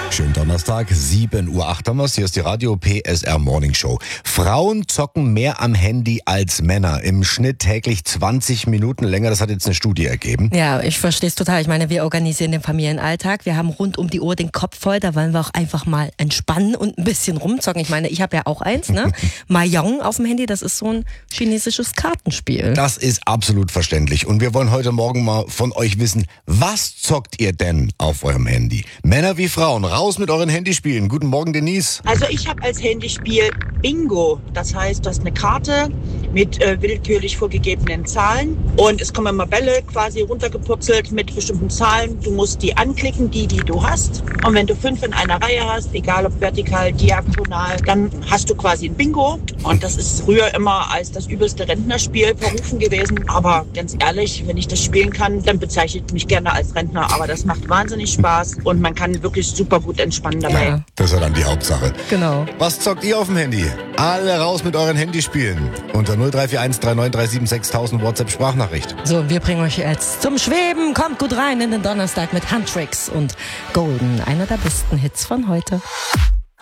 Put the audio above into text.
Schönen Donnerstag, 7:08 Uhr haben wir's. Hier ist die Radio PSR Morning Show. Frauen zocken mehr am Handy als Männer. Im Schnitt täglich 20 Minuten länger. Das hat jetzt eine Studie ergeben. Ja, ich verstehe es total. Ich meine, wir organisieren den Familienalltag. Wir haben rund um die Uhr den Kopf voll. Da wollen wir auch einfach mal entspannen und ein bisschen rumzocken. Ich meine, ich habe ja auch eins, ne? Mahjong auf dem Handy, das ist so ein chinesisches Kartenspiel. Das ist absolut verständlich. Und wir wollen heute Morgen mal von euch wissen, was zockt ihr denn auf eurem Handy? Männer wie Frauen, raus mit euren Handyspielen. Guten Morgen, Denise. Also ich habe als Handyspiel Bingo. Das heißt, du hast eine Karte mit willkürlich vorgegebenen Zahlen und es kommen immer Bälle quasi runtergepurzelt mit bestimmten Zahlen. Du musst die anklicken, die du hast. Und wenn du 5 in einer Reihe hast, egal ob vertikal, diagonal, dann hast du quasi ein Bingo. Und das ist früher immer als das übelste Rentnerspiel verrufen gewesen. Aber ganz ehrlich, wenn ich das spielen kann, dann bezeichne ich mich gerne als Rentner. Aber das macht wahnsinnig Spaß und man kann wirklich super gut entspannen dabei. Ja. Das ist ja dann die Hauptsache. Genau. Was zockt ihr auf dem Handy? Alle raus mit euren Handyspielen. Unter 0341 3937 6000 WhatsApp-Sprachnachricht. So, wir bringen euch jetzt zum Schweben. Kommt gut rein in den Donnerstag mit Handtricks und Golden. Einer der besten Hits von heute.